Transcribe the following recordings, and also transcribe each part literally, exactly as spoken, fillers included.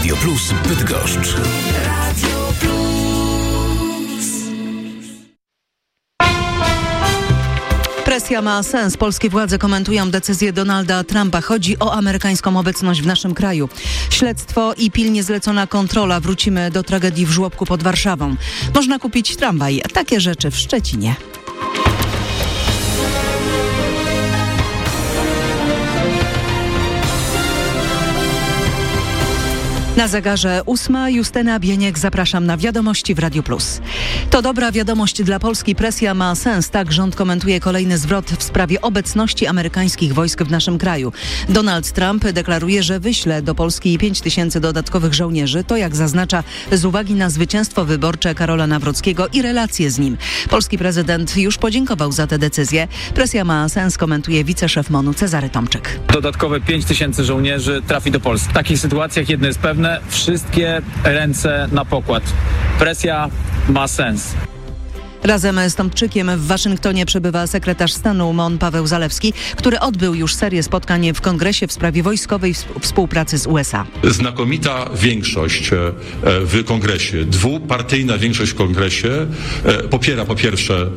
Radio Plus Bydgoszcz. Radio Plus. Presja ma sens. Polskie władze komentują decyzję Donalda Trumpa. Chodzi o amerykańską obecność w naszym kraju. Śledztwo i pilnie zlecona kontrola. Wrócimy do tragedii w żłobku pod Warszawą. Można kupić tramwaj. Takie rzeczy w Szczecinie. Na zegarze ósma. Justyna Bieniek, zapraszam na Wiadomości w Radiu Plus. To dobra wiadomość dla Polski. Presja ma sens. Tak rząd komentuje kolejny zwrot w sprawie obecności amerykańskich wojsk w naszym kraju. Donald Trump deklaruje, że wyśle do Polski pięć tysięcy dodatkowych żołnierzy. To, jak zaznacza, z uwagi na zwycięstwo wyborcze Karola Nawrockiego i relacje z nim. Polski prezydent już podziękował za tę decyzję. Presja ma sens, komentuje wiceszef MON-u Cezary Tomczyk. Dodatkowe pięć tysięcy żołnierzy trafi do Polski. W takich sytuacjach jedno jest pewne. Wszystkie ręce na pokład. Presja ma sens. Razem z Tomczykiem w Waszyngtonie przebywa sekretarz stanu MON Paweł Zalewski, który odbył już serię spotkań w Kongresie w sprawie wojskowej współpracy z U S A. Znakomita większość w Kongresie, dwupartyjna większość w Kongresie popiera po pierwsze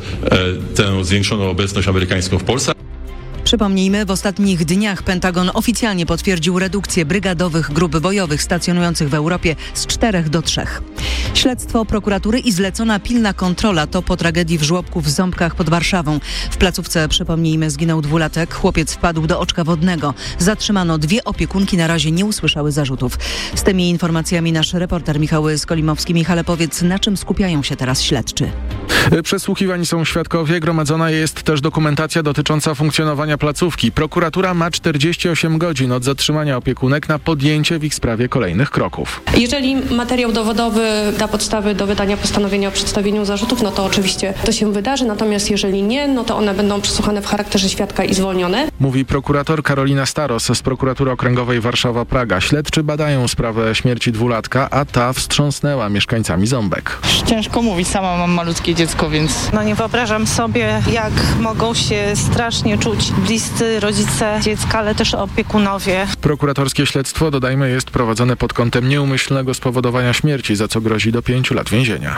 tę zwiększoną obecność amerykańską w Polsce. Przypomnijmy, w ostatnich dniach Pentagon oficjalnie potwierdził redukcję brygadowych grup bojowych stacjonujących w Europie z czterech do trzech. Śledztwo prokuratury i zlecona pilna kontrola to po tragedii w żłobku w Ząbkach pod Warszawą. W placówce, przypomnijmy, zginął dwulatek. Chłopiec wpadł do oczka wodnego. Zatrzymano dwie opiekunki, na razie nie usłyszały zarzutów. Z tymi informacjami nasz reporter Michał Skolimowski. Michale, powiedz, na czym skupiają się teraz śledczy? Przesłuchiwani są świadkowie, gromadzona jest też dokumentacja dotycząca funkcjonowania placówki. Prokuratura ma czterdzieści osiem godzin od zatrzymania opiekunek na podjęcie w ich sprawie kolejnych kroków. Jeżeli materiał dowodowy da podstawy do wydania postanowienia o przedstawieniu zarzutów, no to oczywiście to się wydarzy, natomiast jeżeli nie, no to one będą przesłuchane w charakterze świadka i zwolnione. Mówi prokurator Karolina Staros z Prokuratury Okręgowej Warszawa-Praga. Śledczy badają sprawę śmierci dwulatka, a ta wstrząsnęła mieszkańcami Ząbek. Ciężko mówić, sama mam malutkie dziecko, więc... No nie wyobrażam sobie, jak mogą się strasznie czuć bliscy rodzice dziecka, ale też opiekunowie. Prokuratorskie śledztwo, dodajmy, jest prowadzone pod kątem nieumyślnego spowodowania śmierci, za co grozi do pięciu lat więzienia.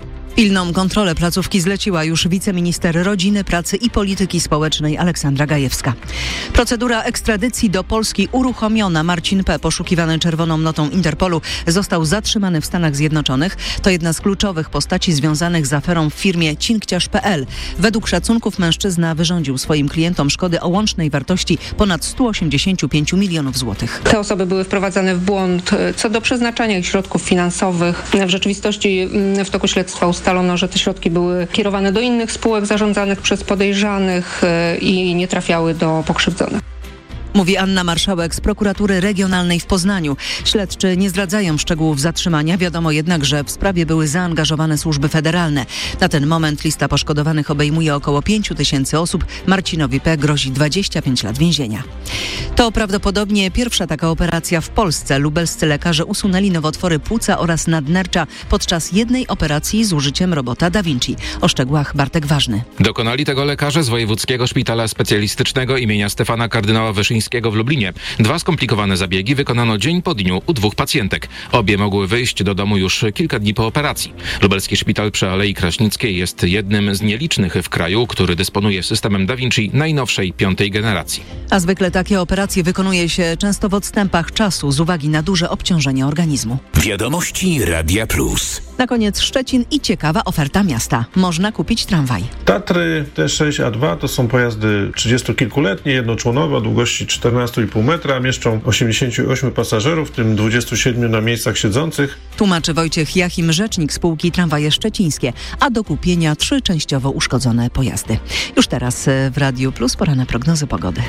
Pilną kontrolę placówki zleciła już wiceminister Rodziny, Pracy i Polityki Społecznej Aleksandra Gajewska. Procedura ekstradycji do Polski uruchomiona. Marcin P., poszukiwany czerwoną notą Interpolu, został zatrzymany w Stanach Zjednoczonych. To jedna z kluczowych postaci związanych z aferą w firmie cinkciarz kropka pe el. Według szacunków mężczyzna wyrządził swoim klientom szkody o łącznej wartości ponad sto osiemdziesiąt pięć milionów złotych. Te osoby były wprowadzane w błąd co do przeznaczania ich środków finansowych. W rzeczywistości w toku śledztwa ustalono, że te środki były kierowane do innych spółek zarządzanych przez podejrzanych i nie trafiały do pokrzywdzonych. Mówi Anna Marszałek z Prokuratury Regionalnej w Poznaniu. Śledczy nie zdradzają szczegółów zatrzymania. Wiadomo jednak, że w sprawie były zaangażowane służby federalne. Na ten moment lista poszkodowanych obejmuje około pięć tysięcy osób. Marcinowi P. grozi dwadzieścia pięć lat więzienia. To prawdopodobnie pierwsza taka operacja w Polsce. Lubelscy lekarze usunęli nowotwory płuca oraz nadnercza podczas jednej operacji z użyciem robota Da Vinci. O szczegółach Bartek Ważny. Dokonali tego lekarze z Wojewódzkiego Szpitala Specjalistycznego imienia Stefana Kardynała Wyszyńskiego w Lublinie. Dwa skomplikowane zabiegi wykonano dzień po dniu u dwóch pacjentek. Obie mogły wyjść do domu już kilka dni po operacji. Lubelski Szpital przy Alei Kraśnickiej jest jednym z nielicznych w kraju, który dysponuje systemem Da Vinci najnowszej piątej generacji. A zwykle takie operacje wykonuje się często w odstępach czasu z uwagi na duże obciążenie organizmu. Wiadomości Radia Plus. Na koniec Szczecin i ciekawa oferta miasta. Można kupić tramwaj. Tatry T sześć A dwa to są pojazdy trzydziestokilkuletnie, jednoczłonowe o długości czternaście i pół metra, mieszczą osiemdziesięciu ośmiu pasażerów, w tym dwudziestu siedmiu na miejscach siedzących. Tłumaczy Wojciech Jachim, rzecznik spółki Tramwaje Szczecińskie, a do kupienia trzy częściowo uszkodzone pojazdy. Już teraz w Radiu Plus pora na prognozy pogody.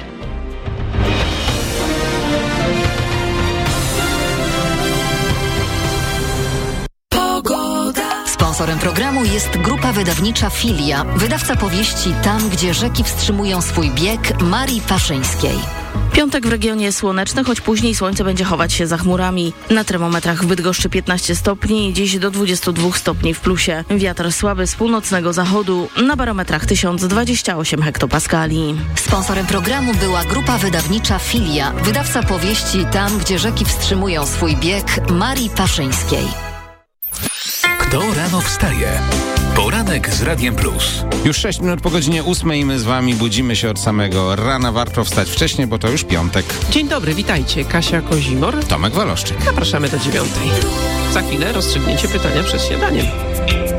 Sponsorem programu jest grupa wydawnicza Filia, wydawca powieści Tam, gdzie rzeki wstrzymują swój bieg Marii Paszyńskiej. Piątek w regionie słoneczny, choć później słońce będzie chować się za chmurami. Na termometrach w Bydgoszczy piętnaście stopni, dziś do dwudziestu dwóch stopni w plusie. Wiatr słaby z północnego zachodu, na barometrach tysiąc dwadzieścia osiem hektopaskali. Sponsorem programu była grupa wydawnicza Filia, wydawca powieści Tam, gdzie rzeki wstrzymują swój bieg Marii Paszyńskiej. Kto rano wstaje? Poranek z Radiem Plus. Już sześć minut po godzinie ósmej my z wami budzimy się od samego rana. Warto wstać wcześniej, bo to już piątek. Dzień dobry, witajcie. Kasia Kozimor. Tomek Waloszczyk. Zapraszamy do dziewiątej. Za chwilę rozstrzygnięcie pytania przed śniadaniem.